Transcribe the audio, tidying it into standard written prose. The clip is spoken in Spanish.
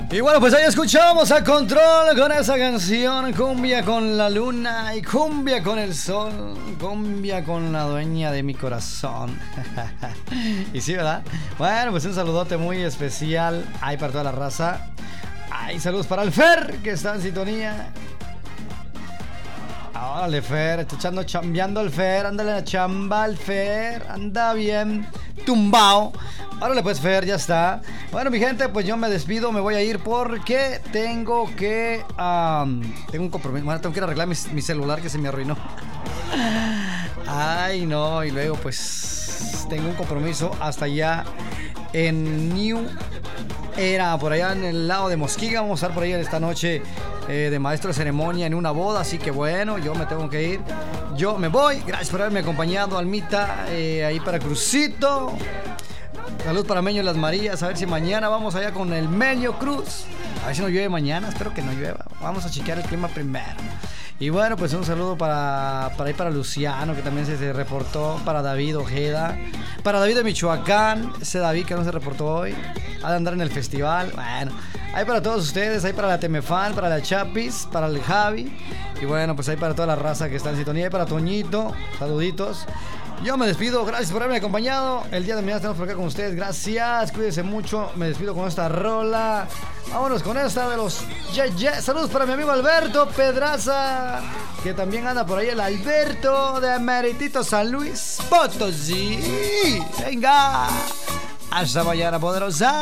Y bueno, pues ahí escuchamos a Control con esa canción, cumbia con la luna y cumbia con el sol, cumbia con la dueña de mi corazón. Y sí, ¿verdad? Bueno, pues un saludote muy especial ahí para toda la raza. Ay, saludos para el Fer, que está en sintonía. Órale, Fer, está echando, chambeando el Fer, ándale a chamba el Fer, anda bien tumbao. Órale pues, Fer, ya está. Bueno, mi gente, pues yo me despido, me voy a ir porque tengo un compromiso. Bueno, tengo que ir a arreglar mi celular que se me arruinó. Ay, no, y luego pues tengo un compromiso hasta allá en New Era, por allá en el lado de Mosquiga. Vamos a estar por ahí esta noche de maestro de ceremonia en una boda, así que bueno, yo me tengo que ir. Yo me voy, gracias por haberme acompañado, Almita, ahí para Crucito. Salud para Meño y las Marías. A ver si mañana vamos allá con el Meño Cruz. A ver si no llueve mañana, espero que no llueva. Vamos a chequear el clima primero. Y bueno, pues un saludo para Luciano, que también se reportó, para David Ojeda, para David de Michoacán, ese David que no se reportó hoy, ha de andar en el festival. Bueno, ahí para todos ustedes, ahí para la Temefan, para la Chapis, para el Javi, y bueno, pues ahí para toda la raza que está en sintonía, ahí para Toñito, saluditos. Yo me despido, gracias por haberme acompañado. El día de mañana estamos por acá con ustedes, gracias, cuídense mucho. Me despido con esta rola. Vámonos con esta de los Saludos para mi amigo Alberto Pedraza, que también anda por ahí, el Alberto de Meritito San Luis Potosí. Venga, hasta mañana, poderosa.